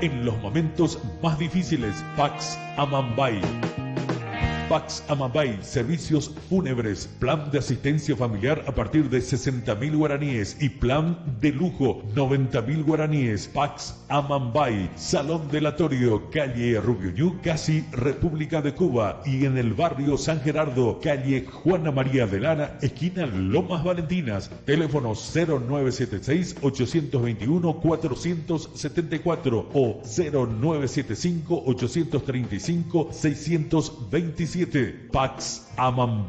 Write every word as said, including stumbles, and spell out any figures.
en los momentos más difíciles. Pax Amambay. Pax Amambay, servicios fúnebres, plan de asistencia familiar a partir de sesenta mil guaraníes y plan de lujo noventa mil guaraníes. Pax Amambay, Salón Delatorio, calle Rubio, casi República de Cuba, y en el barrio San Gerardo, calle Juana María de Lara, esquina Lomas Valentinas. Teléfono cero nueve siete seis, ocho dos uno, cuatro siete cuatro o cero nueve siete cinco, ocho tres cinco, seis dos siete. Pax Amambay.